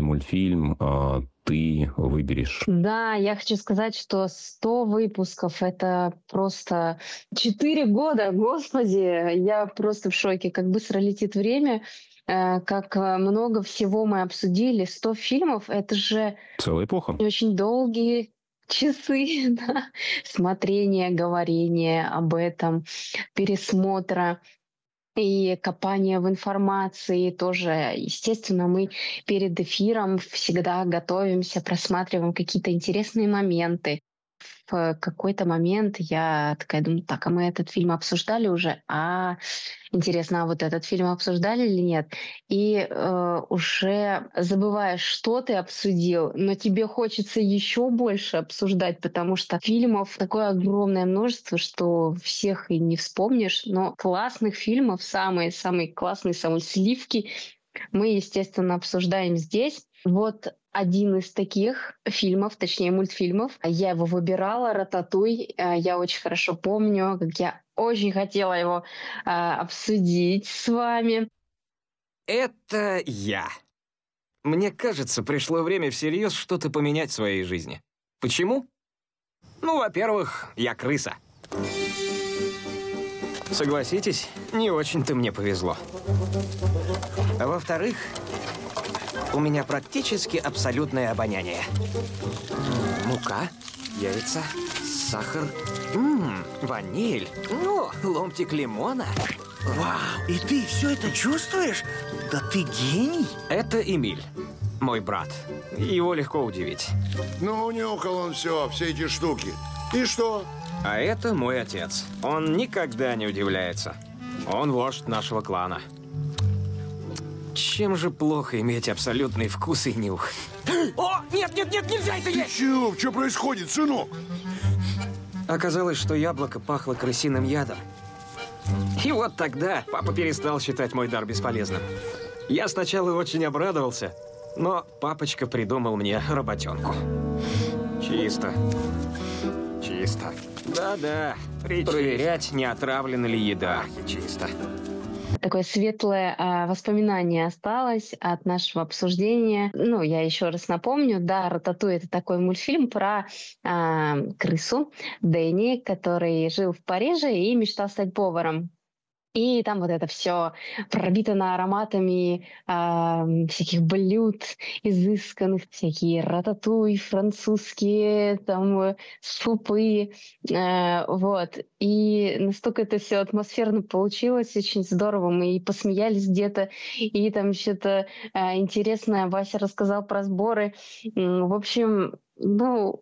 мультфильм ты выберешь? Да, я хочу сказать, что 100 выпусков — это просто 4 года, господи! Я просто в шоке, как быстро летит время, как много всего мы обсудили. 100 фильмов — это же Целая эпоха. очень долгие часы, да, смотрения, говорения об этом, пересмотра и копания в информации тоже. Естественно, мы перед эфиром всегда готовимся, просматриваем какие-то интересные моменты. В какой-то момент я такая думаю: так, а мы этот фильм обсуждали уже? Интересно, а вот этот фильм обсуждали или нет? И уже забываешь, что ты обсудил, но тебе хочется еще больше обсуждать, потому что фильмов такое огромное множество, что всех и не вспомнишь. Но классных фильмов, самые классные, самые сливки, мы, естественно, обсуждаем здесь. Вот один из таких фильмов, точнее мультфильмов, я его выбирала, «Рататуй». Я очень хорошо помню, как я очень хотела его обсудить с вами. Это я. Мне кажется, пришло время всерьез что-то поменять в своей жизни. Почему? Ну, во-первых, я крыса. Согласитесь, не очень-то мне повезло. А во-вторых, у меня практически абсолютное обоняние. Мука, яйца, сахар, ваниль, ломтик лимона. Вау, и ты все это чувствуешь? Да ты гений! Это Эмиль, мой брат. Его легко удивить. Ну, унюхал он все эти штуки. И что? А это мой отец. Он никогда не удивляется. Он вождь нашего клана. Чем же плохо иметь абсолютный вкус и нюх? О, нет, нельзя это есть! Что происходит, сынок? Оказалось, что яблоко пахло крысиным ядом. И вот тогда папа перестал считать мой дар бесполезным. Я сначала очень обрадовался, но папочка придумал мне работенку. Чисто. Да-да, проверять, не отравлена ли еда. Чисто. Такое светлое воспоминание осталось от нашего обсуждения. Ну, я еще раз напомню, да, «Рататуй» — это такой мультфильм про крысу Дэнни, который жил в Париже и мечтал стать поваром. И там вот это все пропитано ароматами всяких блюд изысканных, всякие рататуй, французские там супы, вот. И настолько это все атмосферно получилось, очень здорово. Мы и посмеялись где-то, и там что-то интересное Вася рассказал про сборы. В общем, ну,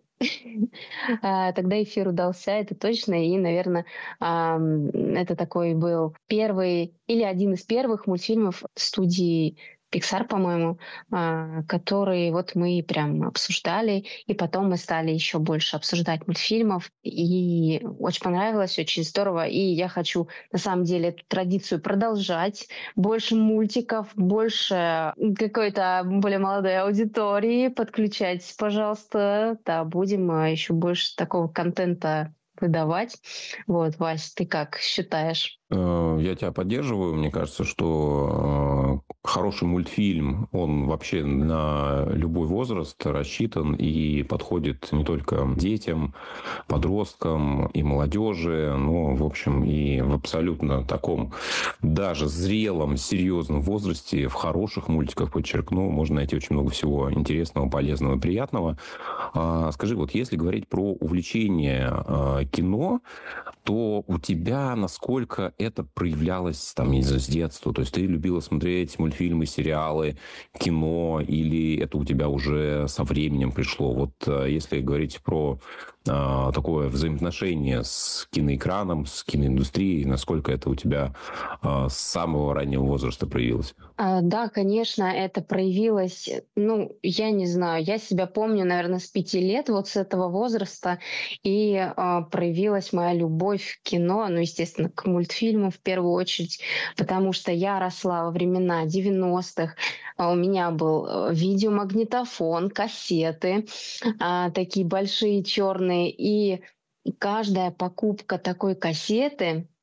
тогда эфир удался, это точно. И, наверное, это такой был первый или один из первых мультфильмов студии Pixar, по-моему, который вот мы прям обсуждали, и потом мы стали еще больше обсуждать мультфильмов, и очень понравилось, очень здорово, и я хочу на самом деле эту традицию продолжать, больше мультиков, больше какой-то более молодой аудитории подключать, пожалуйста, да, будем еще больше такого контента выдавать. Вот, Вась, ты как считаешь? Я тебя поддерживаю. Мне кажется, что хороший мультфильм, он вообще на любой возраст рассчитан и подходит не только детям, подросткам и молодежи, но, в общем, и в абсолютно таком даже зрелом, серьезном возрасте, в хороших мультиках, подчеркну, можно найти очень много всего интересного, полезного и приятного. Скажи, вот если говорить про увлечение кино, то у тебя насколько это проявлялось там из детства? То есть ты любила смотреть мультфильмы, сериалы, кино, или это у тебя уже со временем пришло? Вот если говорить про такое взаимоотношение с киноэкраном, с киноиндустрией, насколько это у тебя с самого раннего возраста проявилось? Да, конечно, это проявилось, ну, я не знаю, я себя помню, наверное, с 5 лет, вот с этого возраста, и проявилась моя любовь к кино, ну, естественно, к мультфильму в первую очередь, потому что я росла во времена 90-х, у меня был видеомагнитофон, кассеты, такие большие черные, и каждая покупка такой кассеты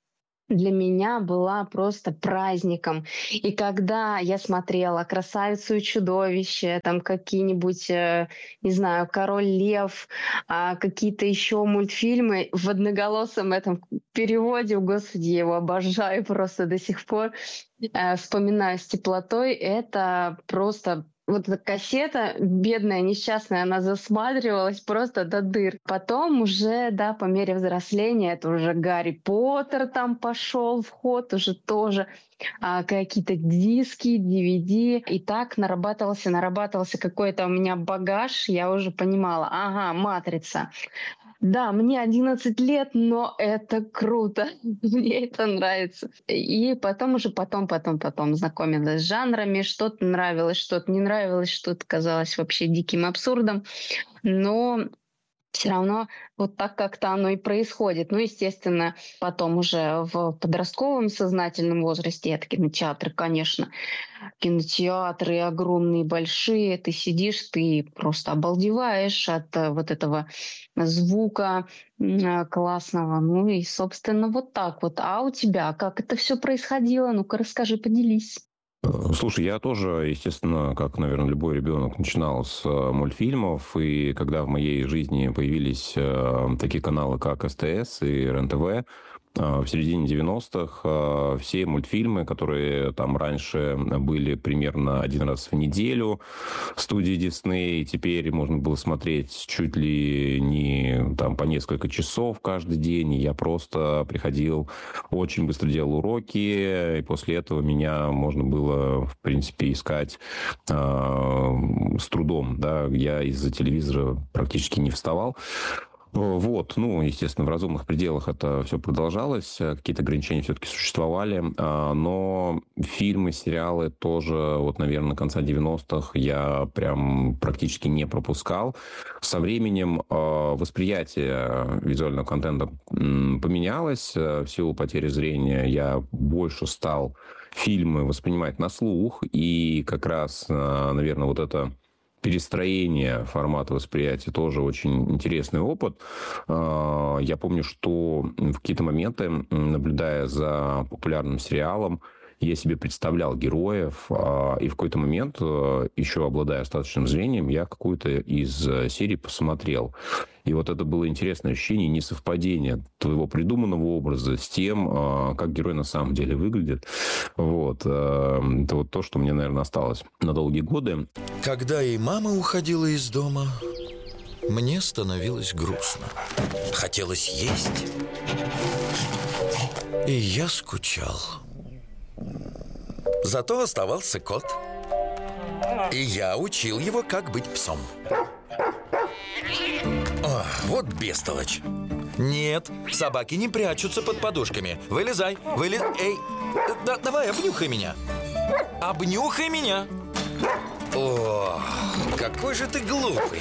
для меня была просто праздником. И когда я смотрела «Красавицу и чудовище», там какие-нибудь, не знаю, «Король лев», какие-то еще мультфильмы в одноголосом этом переводе, господи, я его обожаю просто до сих пор, вспоминаю с теплотой, это просто вот эта кассета, бедная, несчастная, она засматривалась просто до дыр. Потом уже, да, по мере взросления, это уже Гарри Поттер там пошел в ход, уже тоже какие-то диски, DVD. И так нарабатывался какой-то у меня багаж. Я уже понимала, ага, «Матрица». Да, мне 11 лет, но это круто. Мне это нравится. И потом знакомилась с жанрами. Что-то нравилось, что-то не нравилось, что-то казалось вообще диким абсурдом. Но все равно вот так как-то оно и происходит. Ну, естественно, потом уже в подростковом сознательном возрасте это кинотеатры, конечно. Кинотеатры огромные, большие. Ты сидишь, ты просто обалдеваешь от вот этого звука классного. Ну и, собственно, вот так вот. А у тебя как это все происходило? Ну-ка, расскажи, поделись. Слушай, я тоже, естественно, как, наверное, любой ребенок, начинал с мультфильмов. И когда в моей жизни появились такие каналы, как СТС и РЕН-ТВ, в середине 90-х все мультфильмы, которые там раньше были примерно один раз в неделю в студии Дисней, теперь можно было смотреть чуть ли не там по несколько часов каждый день. И я просто приходил, очень быстро делал уроки, и после этого меня можно было, в принципе, искать с трудом. Да? Я из-за телевизора практически не вставал. Вот, ну, естественно, в разумных пределах это все продолжалось, какие-то ограничения все-таки существовали, но фильмы, сериалы тоже, вот, наверное, конца 90-х я прям практически не пропускал. Со временем восприятие визуального контента поменялось, в силу потери зрения я больше стал фильмы воспринимать на слух, и как раз, наверное, вот это перестроение формата восприятия тоже очень интересный опыт. Я помню, что в какие-то моменты, наблюдая за популярным сериалом, я себе представлял героев, и в какой-то момент, еще обладая остаточным зрением, я какую-то из серий посмотрел. И вот это было интересное ощущение несовпадения твоего придуманного образа с тем, как герой на самом деле выглядит. Вот. Это вот то, что мне, наверное, осталось на долгие годы. Когда и мама уходила из дома, мне становилось грустно. Хотелось есть. И я скучал. Зато оставался кот. И я учил его, как быть псом. О, вот бестолочь. Нет, собаки не прячутся под подушками. Вылезай, Эй, давай, обнюхай меня. Обнюхай меня. О, какой же ты глупый.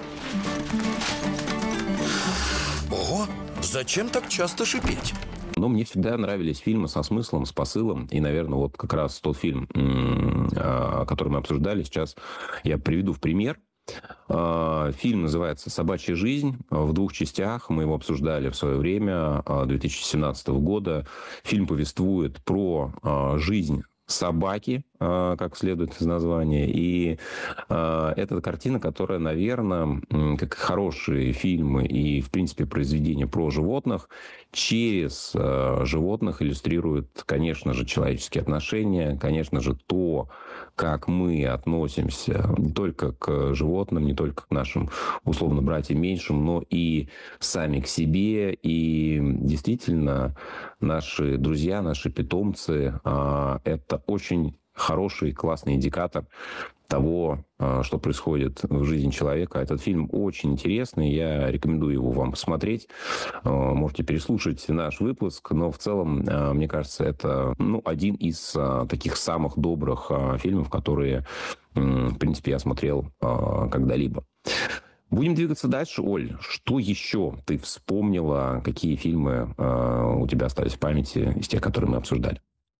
Ого, зачем так часто шипеть? Но мне всегда нравились фильмы со смыслом, с посылом. И, наверное, вот как раз тот фильм, который мы обсуждали сейчас, я приведу в пример. Фильм называется «Собачья жизнь». В 2 частях. Мы его обсуждали в свое время, 2017 года. Фильм повествует про жизнь собаки, как следует из названия. И это картина, которая, наверное, как хорошие фильмы и, в принципе, произведения про животных, через животных иллюстрирует, конечно же, человеческие отношения, конечно же, то, как мы относимся не только к животным, не только к нашим, условно, братьям меньшим, но и сами к себе. И действительно, наши друзья, наши питомцы – это очень хороший, классный индикатор того, что происходит в жизни человека. Этот фильм очень интересный, я рекомендую его вам посмотреть. Можете переслушать наш выпуск, но в целом, мне кажется, это один из таких самых добрых фильмов, которые, в принципе, я смотрел когда-либо. Будем двигаться дальше. Оль, что еще ты вспомнила? Какие фильмы у тебя остались в памяти из тех, которые мы обсуждали?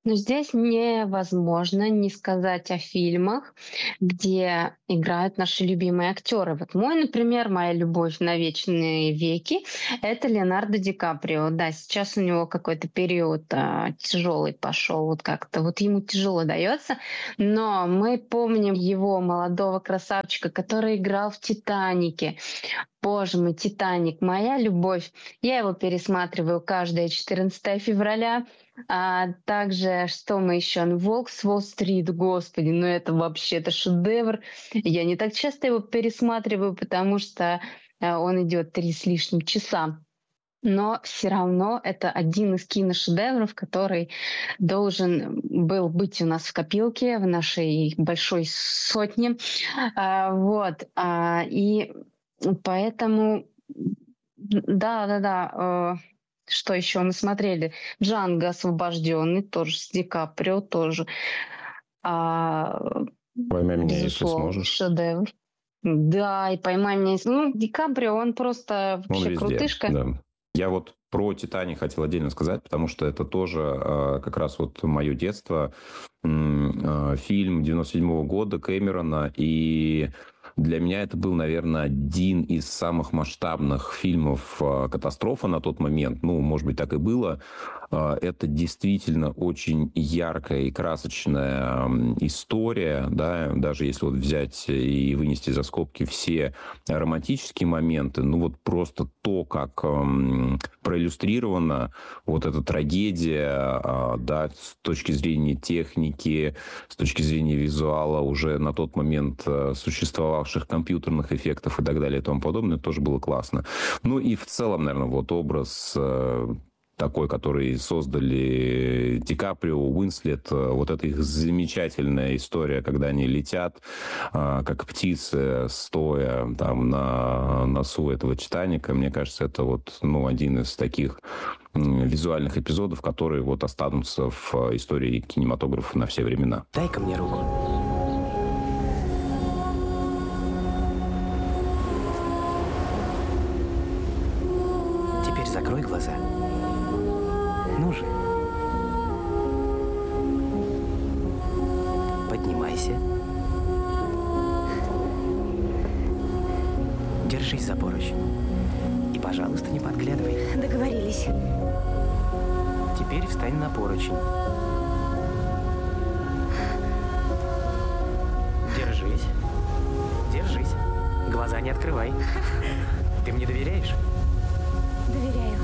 Но здесь невозможно не сказать о фильмах, где играют наши любимые актеры. Вот мой, например, моя любовь на вечные веки — это Леонардо Ди Каприо. Да, сейчас у него какой-то период тяжелый пошел, вот как-то вот ему тяжело дается, но мы помним его молодого красавчика, который играл в «Титанике». Боже мой, «Титаник», моя любовь. Я его пересматриваю каждое 14 февраля. А также, что мы еще? Ну, «Волк с Уолл-стрит», господи, ну это вообще, это шедевр. Я не так часто его пересматриваю, потому что он идет 3 с лишним часа. Но все равно это один из киношедевров, который должен был быть у нас в копилке, в нашей большой сотне. И поэтому, да. Что еще мы смотрели? «Джанго освобожденный», тоже с Ди Каприо, тоже. «Поймай меня, если Безусловно, сможешь». шедевр. Да, и «Поймай меня». Ну, Ди Каприо, он просто Он вообще везде, крутышка. да. Я вот про «Титаник» хотел отдельно сказать, потому что это тоже как раз вот мое детство. Фильм 97-го года Кэмерона, и для меня это был, наверное, один из самых масштабных фильмов «Катастрофа» на тот момент. Ну, может быть, так и было. Это действительно очень яркая и красочная история, да, даже если вот взять и вынести за скобки все романтические моменты, ну вот просто то, как проиллюстрирована вот эта трагедия, да, с точки зрения техники, с точки зрения визуала, уже на тот момент существовавших компьютерных эффектов и так далее и тому подобное, тоже было классно. Ну и в целом, наверное, вот образ такой, который создали Ди Каприо, Уинслет, вот эта их замечательная история, когда они летят, как птицы, стоя там на носу этого «Титаника». Мне кажется, это вот, ну, один из таких визуальных эпизодов, которые вот останутся в истории кинематографа на все времена. Дай-ка мне руку. Теперь закрой глаза. Ну же. Поднимайся. Держись за поручень. И, пожалуйста, не подглядывай. Договорились. Теперь встань на поручень. Держись. Держись. Глаза не открывай. Ты мне доверяешь? Доверяю.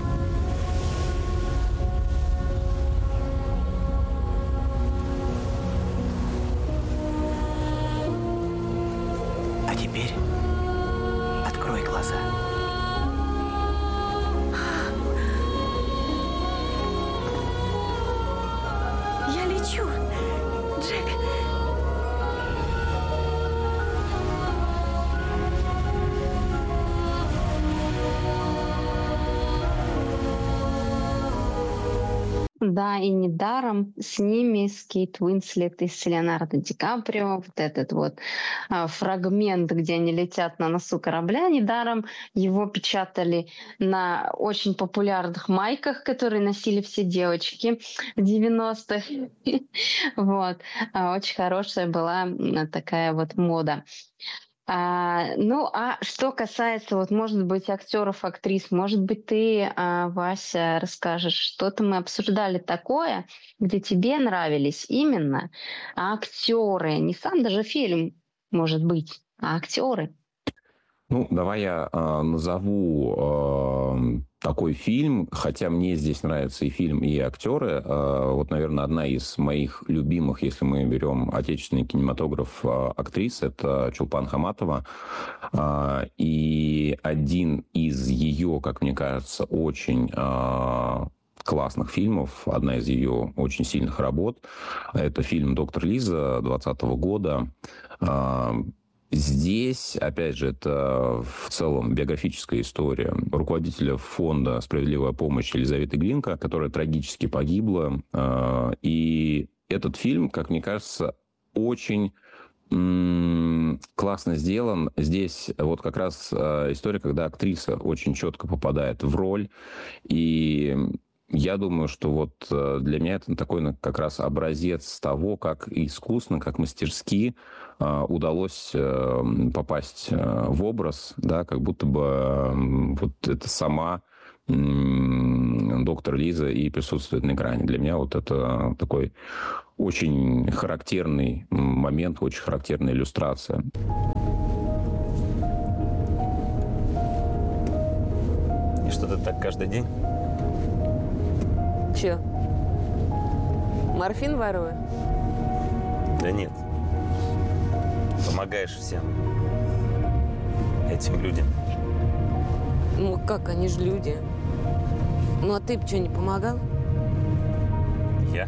А теперь открой глаза. Я лечу. Джек. Да, и недаром с ними, с Кейт Уинслет и с Леонардо Ди Каприо, вот этот вот фрагмент, где они летят на носу корабля, недаром его печатали на очень популярных майках, которые носили все девочки в 90-х. Вот. Очень хорошая была такая вот мода. Ну, а что касается, вот, может быть, актеров, актрис, может быть, ты, Вася, расскажешь, что-то мы обсуждали такое, где тебе нравились именно актеры, не сам даже фильм, может быть, а актеры. Ну, давай я назову такой фильм, хотя мне здесь нравятся и фильм, и актеры. Вот, наверное, одна из моих любимых, если мы берем отечественный кинематограф, актрис, это Чулпан Хаматова. И один из ее, как мне кажется, очень классных фильмов, одна из ее очень сильных работ, это фильм «Доктор Лиза» 2020 года. Здесь, опять же, это в целом биографическая история руководителя фонда «Справедливая помощь» Елизаветы Глинка, которая трагически погибла. И этот фильм, как мне кажется, очень классно сделан. Здесь вот как раз история, когда актриса очень четко попадает в роль. И Я думаю, что вот для меня это такой как раз образец того, как искусно, как мастерски удалось попасть в образ, да, как будто бы вот это сама доктор Лиза и присутствует на экране. Для меня вот это такой очень характерный момент, очень характерная иллюстрация. И что ты так каждый день? Че? Морфин ворую? Да нет. Помогаешь всем этим людям. Ну как, они же люди. Ну а ты бы что, не помогал? Я?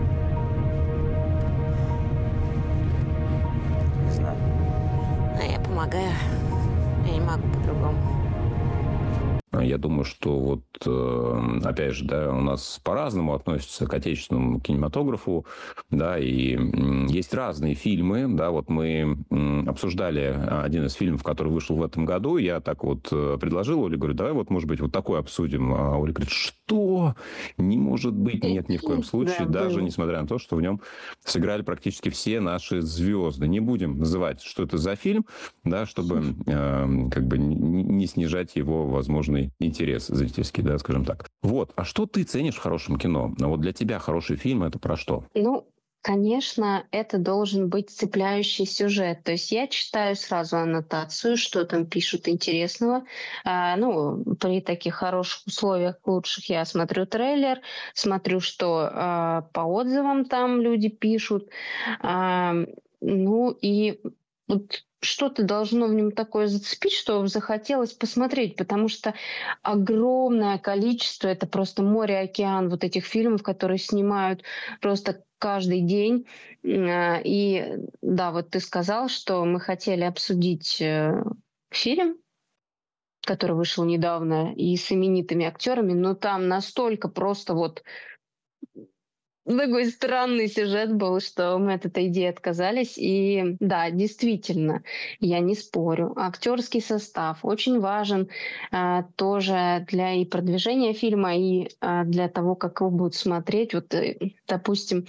Не знаю. А я помогаю. Я не могу по-другому. Я думаю, что вот, опять же, да, у нас по-разному относятся к отечественному кинематографу, да, и есть разные фильмы, да, вот мы обсуждали один из фильмов, который вышел в этом году, я так вот предложил Оле, говорю, давай вот, может быть, вот такой обсудим, а Оля говорит, что? Не может быть, нет, ни в коем случае, даже несмотря на то, что в нем сыграли практически все наши звезды. Не будем называть, что это за фильм, да, чтобы как бы не снижать его возможный интерес зрительский, да, скажем так. Вот. А что ты ценишь в хорошем кино? Вот для тебя хороший фильм — это про что? Ну, конечно, это должен быть цепляющий сюжет. То есть я читаю сразу аннотацию, что там пишут интересного. При таких хороших условиях лучших я смотрю трейлер, смотрю, что по отзывам там люди пишут. И вот что-то должно в нем такое зацепить, что захотелось посмотреть, потому что огромное количество, это просто море-океан вот этих фильмов, которые снимают просто каждый день. И да, вот ты сказал, что мы хотели обсудить фильм, который вышел недавно, и с именитыми актерами, но там настолько просто вот такой странный сюжет был, что мы от этой идеи отказались. И да, действительно, я не спорю. Актерский состав очень важен тоже для и продвижения фильма, и для того, как его будут смотреть. Вот, допустим,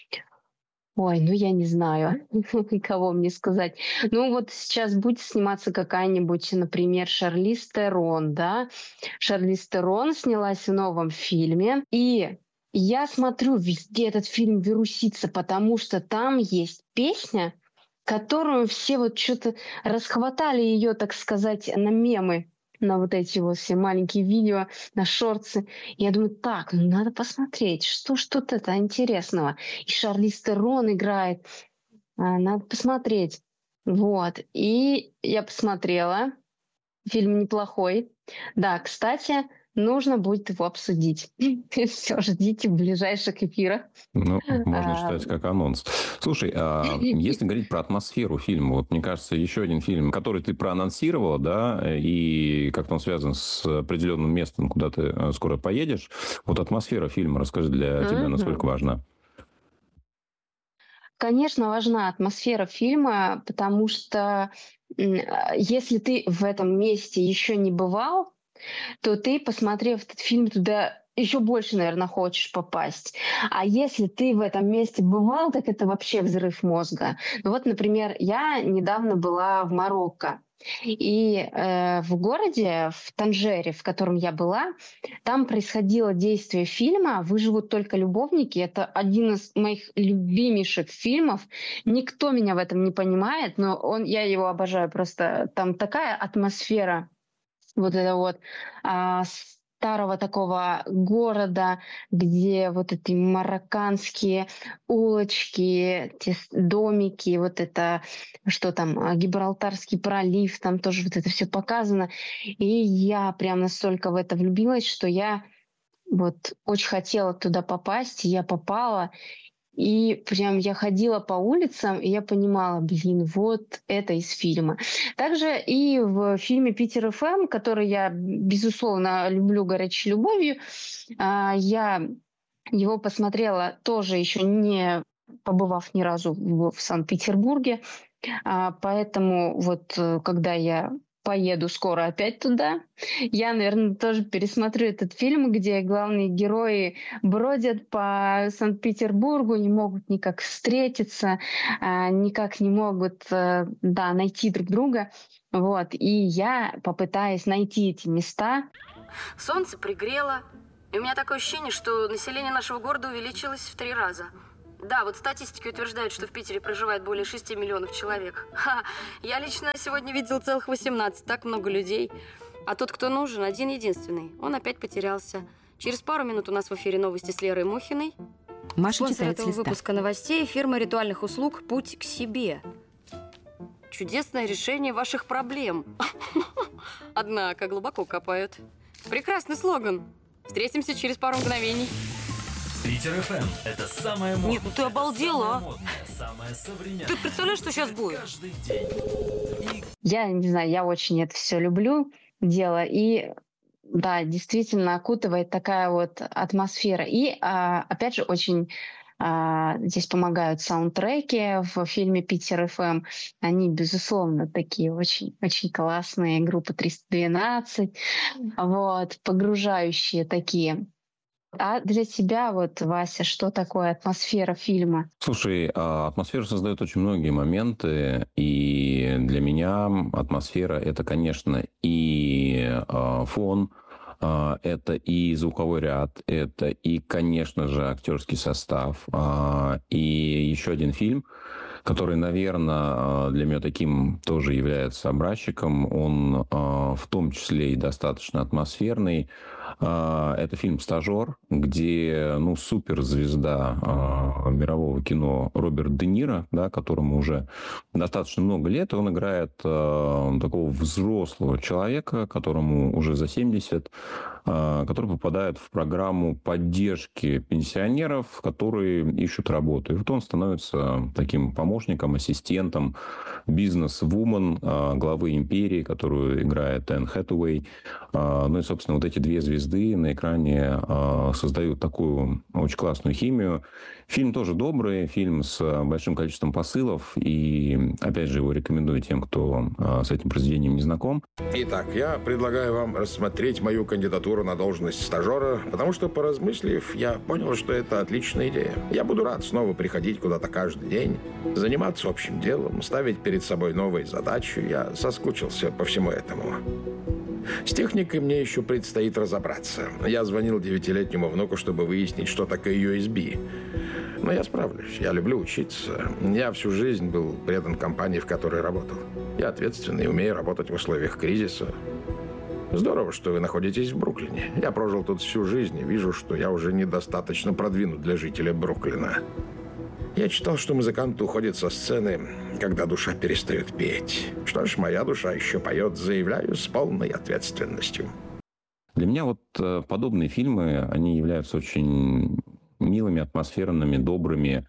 я не знаю, кого мне сказать. Вот сейчас будет сниматься какая-нибудь, например, Шарлиз Терон, да? Шарлиз Терон снялась в новом фильме, и я смотрю, везде этот фильм вирусится, потому что там есть песня, которую все вот что-то расхватали ее, так сказать, на мемы, на вот эти вот все маленькие видео, на шортсы. Я думаю, так, надо посмотреть, что ж тут это интересного. И Шарлиз Терон играет, надо посмотреть. Вот, и я посмотрела, фильм неплохой. Да, кстати, нужно будет его обсудить. Все, ждите в ближайших эфирах. Можно считать как анонс. Слушай, если говорить про атмосферу фильма, вот мне кажется, еще один фильм, который ты проанонсировала, да, и как-то он связан с определенным местом, куда ты скоро поедешь. Вот атмосфера фильма, расскажи, для тебя насколько важна? Конечно, важна атмосфера фильма, потому что если ты в этом месте еще не бывал, то ты, посмотрев этот фильм, туда еще больше, наверное, хочешь попасть. А если ты в этом месте бывал, так это вообще взрыв мозга. Вот, например, я недавно была в Марокко. И в городе, в Танжере, в котором я была, там происходило действие фильма «Выживут только любовники». Это один из моих любимейших фильмов. Никто меня в этом не понимает, но я его обожаю. Просто там такая атмосфера вот это вот старого такого города, где вот эти марокканские улочки, те домики, вот это, что там, Гибралтарский пролив, там тоже вот это все показано. И я прям настолько в это влюбилась, что я вот очень хотела туда попасть, и я попала. И прям я ходила по улицам, и я понимала, вот это из фильма. Также и в фильме «Питер ФМ», который я, безусловно, люблю горячей любовью, я его посмотрела тоже еще не побывав ни разу в Санкт-Петербурге. Поэтому вот когда я поеду скоро опять туда. Я, наверное, тоже пересмотрю этот фильм, где главные герои бродят по Санкт-Петербургу, не могут никак встретиться, никак не могут найти друг друга. Вот. И я попытаюсь найти эти места. Солнце пригрело, и у меня такое ощущение, что население нашего города увеличилось в 3 раза. Да, вот статистики утверждают, что в Питере проживает более 6 миллионов человек. Я лично сегодня видел целых 18, так много людей. А тот, кто нужен, один-единственный. Он опять потерялся. Через пару минут у нас в эфире новости с Лерой Мухиной. Маша спонсор читает этого с листа. выпуска новостей – фирма ритуальных услуг «Путь к себе». Чудесное решение ваших проблем. Однако глубоко копают. Прекрасный слоган. Встретимся через пару мгновений. Питер ФМ – это самое модное. Нет, ну ты обалдела, самое современное. Ты представляешь, что сейчас будет? Каждый день. Я не знаю, я очень это все люблю, дело. И да, действительно окутывает такая вот атмосфера. И опять же, очень здесь помогают саундтреки в фильме «Питер ФМ». Они, безусловно, такие очень, очень классные. Группа 312, вот, погружающие такие. А для тебя, вот, Вася, что такое атмосфера фильма? Слушай, атмосферу создают очень многие моменты, и для меня атмосфера – это, конечно, и фон, это и звуковой ряд, это и, конечно же, актерский состав, и еще один фильм, который, наверное, для меня таким тоже является образчиком. Он в том числе и достаточно атмосферный. Это фильм «Стажер», где суперзвезда мирового кино Роберт Де Ниро, да, которому уже достаточно много лет, он играет такого взрослого человека, которому уже за 70, который попадает в программу поддержки пенсионеров, которые ищут работу. И вот он становится таким помощником, ассистентом, бизнес-вумен главы империи, которую играет Энн Хэтэуэй. Ну и, собственно, вот эти две звезды на экране создают такую очень классную химию. Фильм тоже добрый, фильм с большим количеством посылов. И, опять же, его рекомендую тем, кто с этим произведением не знаком. Итак, я предлагаю вам рассмотреть мою кандидатуру на должность стажера, потому что, поразмыслив, я понял, что это отличная идея. Я буду рад снова приходить куда-то каждый день, заниматься общим делом, ставить перед собой новые задачи. Я соскучился по всему этому. С техникой мне еще предстоит разобраться. Я звонил 9-летнему внуку, чтобы выяснить, что такое USB. Но я справлюсь. Я люблю учиться. Я всю жизнь был предан компании, в которой работал. Я ответственный и умею работать в условиях кризиса. Здорово, что вы находитесь в Бруклине. Я прожил тут всю жизнь и вижу, что я уже недостаточно продвинут для жителя Бруклина. Я читал, что музыканты уходят со сцены, когда душа перестает петь. Что ж, моя душа еще поет, заявляю, с полной ответственностью. Для меня вот подобные фильмы, они являются очень милыми, атмосферными, добрыми.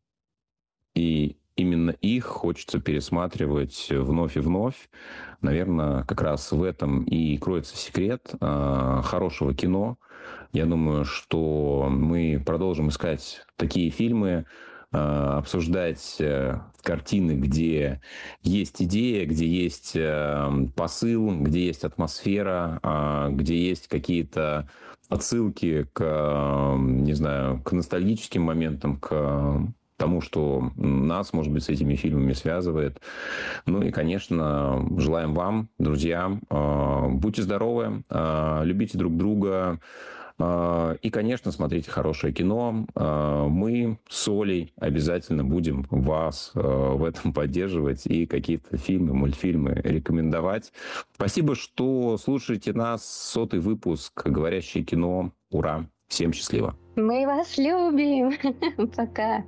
И именно их хочется пересматривать вновь и вновь. Наверное, как раз в этом и кроется секрет хорошего кино. Я думаю, что мы продолжим искать такие фильмы, обсуждать картины, где есть идея, где есть посыл, где есть атмосфера, где есть какие-то отсылки к, не знаю, к ностальгическим моментам, к тому, что нас, может быть, с этими фильмами связывает. Ну и, конечно, желаем вам, друзья, будьте здоровы, любите друг друга, и, конечно, смотрите хорошее кино. Мы с Олей обязательно будем вас в этом поддерживать и какие-то фильмы, мультфильмы рекомендовать. Спасибо, что слушаете нас. 100-й выпуск «Говорящее кино». Ура! Всем счастливо! Мы вас любим! Пока!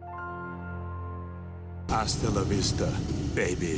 Hasta la vista, baby.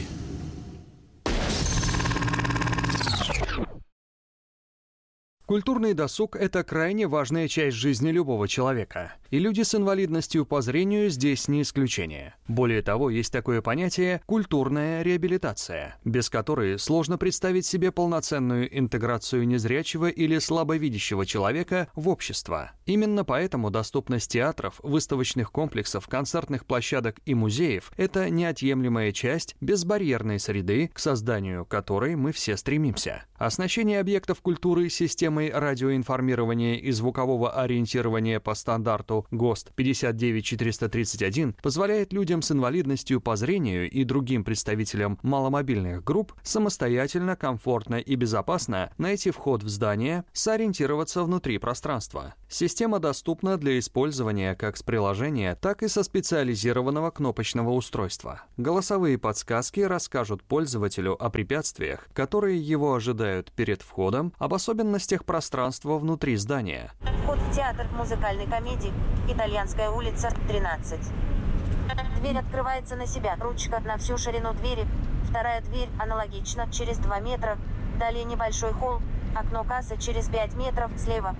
Культурный досуг – это крайне важная часть жизни любого человека. И люди с инвалидностью по зрению здесь не исключение. Более того, есть такое понятие «культурная реабилитация», без которой сложно представить себе полноценную интеграцию незрячего или слабовидящего человека в общество. Именно поэтому доступность театров, выставочных комплексов, концертных площадок и музеев – это неотъемлемая часть безбарьерной среды, к созданию которой мы все стремимся. Оснащение объектов культуры системой радиоинформирования и звукового ориентирования по стандарту ГОСТ 59431 позволяет людям с инвалидностью по зрению и другим представителям маломобильных групп самостоятельно, комфортно и безопасно найти вход в здание, сориентироваться внутри пространства. Система доступна для использования как с приложения, так и со специализированного кнопочного устройства. Голосовые подсказки расскажут пользователю о препятствиях, которые его ожидают перед входом, об особенностях пространства внутри здания. Вход в театр музыкальной комедии «Итальянская улица, 13». Дверь открывается на себя. Ручка на всю ширину двери. Вторая дверь аналогично, через 2 метра. Далее небольшой холл. Окно кассы через 5 метров слева.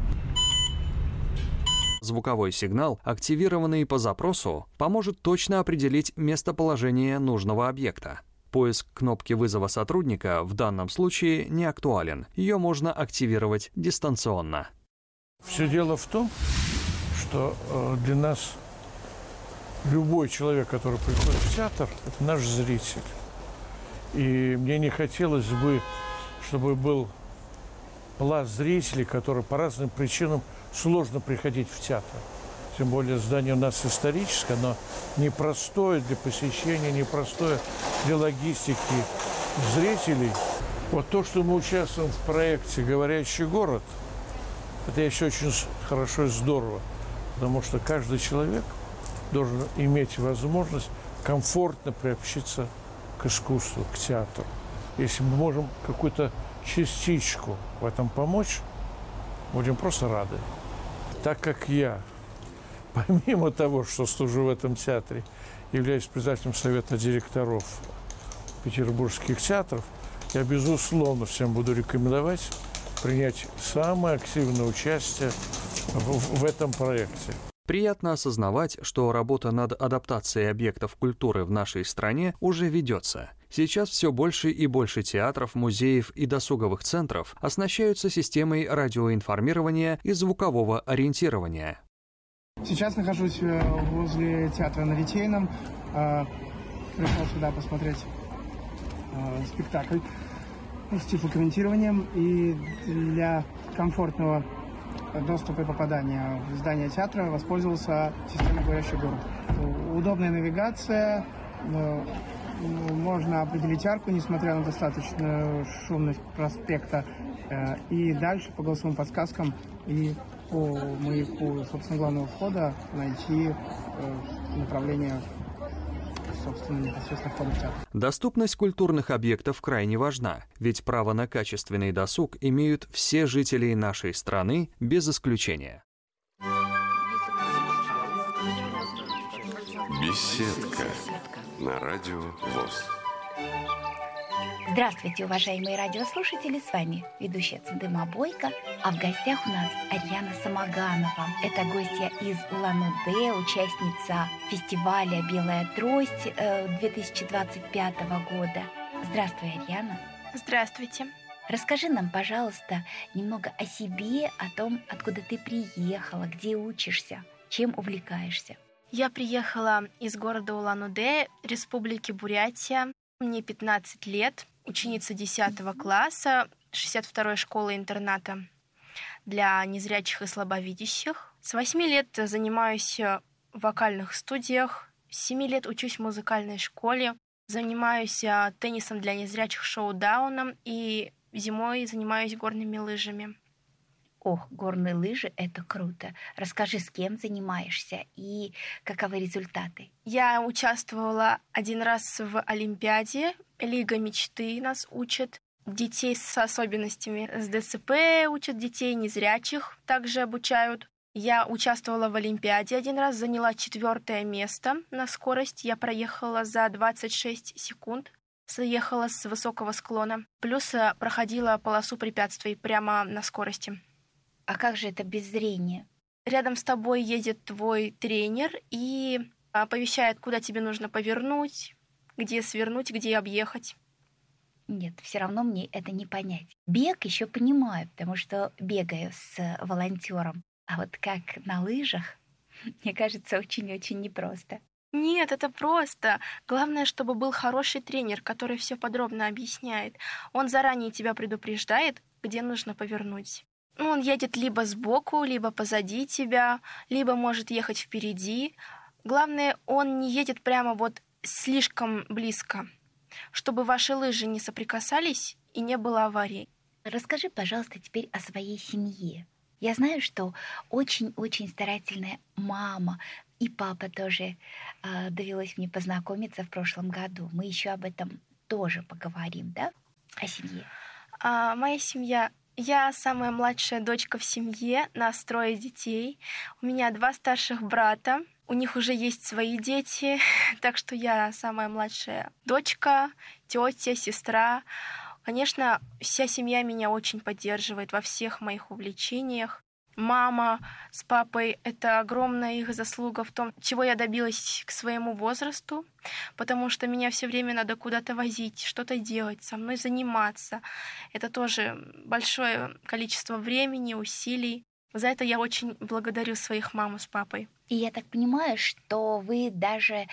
Звуковой сигнал, активированный по запросу, поможет точно определить местоположение нужного объекта. Поиск кнопки вызова сотрудника в данном случае не актуален. Ее можно активировать дистанционно. Все дело в том, что для нас любой человек, который приходит в театр, это наш зритель. И мне не хотелось бы, чтобы был пласт зрителей, которые по разным причинам сложно приходить в театр. Тем более здание у нас историческое, оно непростое для посещения, непростое для логистики зрителей. Вот то, что мы участвуем в проекте «Говорящий город», это еще очень хорошо и здорово, потому что каждый человек должен иметь возможность комфортно приобщиться к искусству, к театру. Если мы можем какую-то частичку в этом помочь, будем просто рады. Так как я, помимо того, что служу в этом театре, являюсь председателем совета директоров петербургских театров, я, безусловно, всем буду рекомендовать принять самое активное участие в этом проекте. Приятно осознавать, что работа над адаптацией объектов культуры в нашей стране уже ведется. Сейчас все больше и больше театров, музеев и досуговых центров оснащаются системой радиоинформирования и звукового ориентирования. Сейчас нахожусь возле театра на Литейном. Пришел сюда посмотреть спектакль с тифлокомментированием. И для комфортного доступа и попадания в здание театра воспользовался системой «Говорящий город». Удобная навигация, можно определить арку, несмотря на достаточную шумность проспекта, и дальше по голосовым подсказкам и по маяку, собственно, главного входа найти направление, собственно, непосредственно входа в театр. Доступность культурных объектов крайне важна, ведь право на качественный досуг имеют все жители нашей страны без исключения. Беседка на радио ВОС. Здравствуйте, уважаемые радиослушатели, с вами ведущая Цидыма Бойко, а в гостях у нас Арьяна Самоганова. Это гостья из Улан-Удэ, участница фестиваля «Белая трость» 2025 года. Здравствуй, Арьяна. Здравствуйте. Расскажи нам, пожалуйста, немного о себе, о том, откуда ты приехала, где учишься, чем увлекаешься. Я приехала из города Улан-Удэ, Республики Бурятия. Мне 15 лет, ученица 10 класса 62-й школы-интерната для незрячих и слабовидящих. С 8 лет занимаюсь в вокальных студиях, с 7 лет учусь в музыкальной школе, занимаюсь теннисом для незрячих шоу-дауном и зимой занимаюсь горными лыжами. Ох, горные лыжи – это круто. Расскажи, с кем занимаешься и каковы результаты? Я участвовала один раз в Олимпиаде. Лига мечты нас учат. Детей с особенностями с ДЦП учат, детей незрячих также обучают. Я участвовала в Олимпиаде один раз, заняла 4-е место на скорость. Я проехала за 26 секунд. Съехала с высокого склона. Плюс проходила полосу препятствий прямо на скорости. А как же это без зрения? рядом с тобой едет твой тренер и оповещает, куда тебе нужно повернуть, где свернуть, где объехать. Нет, все равно мне это не понять. Бег еще понимаю, потому что бегаю с волонтером. А вот как на лыжах, мне кажется, очень-очень непросто. Нет, это просто. Главное, чтобы был хороший тренер, который все подробно объясняет. Он заранее тебя предупреждает, где нужно повернуть. Он едет либо сбоку, либо позади тебя, либо может ехать впереди. Главное, он не едет прямо вот слишком близко, чтобы ваши лыжи не соприкасались и не было аварий. Расскажи, пожалуйста, теперь о своей семье. Я знаю, что очень-очень старательная мама и папа тоже довелось мне познакомиться в прошлом году. Мы еще об этом тоже поговорим, да? О семье. Моя семья. Я самая младшая дочка в семье, нас 3 детей. У меня 2 старших брата. У них уже есть свои дети, так что я самая младшая дочка, тетя, сестра. Конечно, вся семья меня очень поддерживает во всех моих увлечениях. Мама с папой — это огромная их заслуга в том, чего я добилась к своему возрасту, потому что меня все время надо куда-то возить, что-то делать, со мной заниматься. Это тоже большое количество времени, усилий. За это я очень благодарю своих маму с папой. И я так понимаю, что вы даже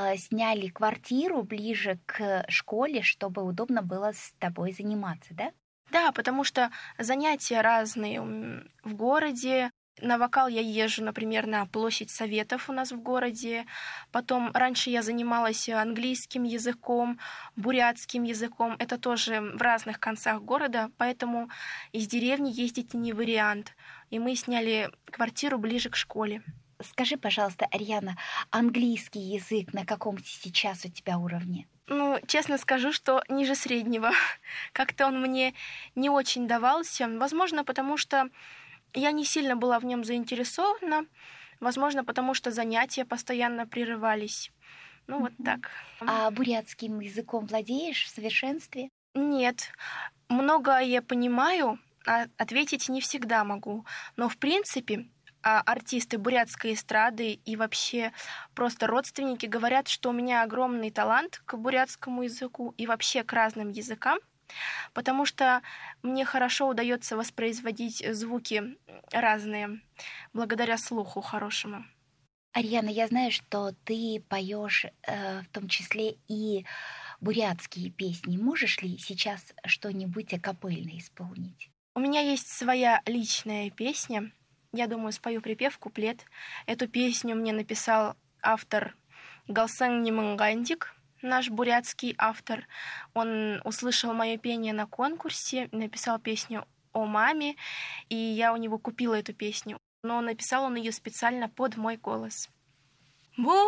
сняли квартиру ближе к школе, чтобы удобно было с тобой заниматься, да? Да, потому что занятия разные в городе. На вокал я езжу, например, на площадь Советов у нас в городе. Потом раньше я занималась английским языком, бурятским языком. Это тоже в разных концах города, поэтому из деревни ездить не вариант. И мы сняли квартиру ближе к школе. Скажи, пожалуйста, Арьяна, английский язык на каком сейчас у тебя уровне? Честно скажу, что ниже среднего. Как-то он мне не очень давался. Возможно, потому что я не сильно была в нем заинтересована. Возможно, потому что занятия постоянно прерывались. Вот так. А бурятским языком владеешь в совершенстве? Нет. Многое я понимаю, а ответить не всегда могу. Но, в принципе, артисты бурятской эстрады и вообще просто родственники говорят, что у меня огромный талант к бурятскому языку и вообще к разным языкам, потому что мне хорошо удается воспроизводить звуки разные благодаря слуху хорошему. Арьяна, я знаю, что ты поешь в том числе и бурятские песни. Можешь ли сейчас что-нибудь акапельно исполнить? У меня есть своя личная песня. Я думаю, спою припев, куплет. Эту песню мне написал автор Галсан Немангандик, наш бурятский автор. Он услышал мое пение на конкурсе, написал песню о маме, и я у него купила эту песню. Но написал он ее специально под мой голос.